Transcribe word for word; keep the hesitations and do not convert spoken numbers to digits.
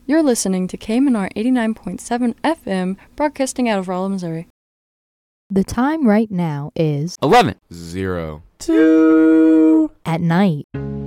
You're listening to K M N R eighty-nine point seven F M, broadcasting out of Rolla, Missouri. The time right now is eleven zero two at night.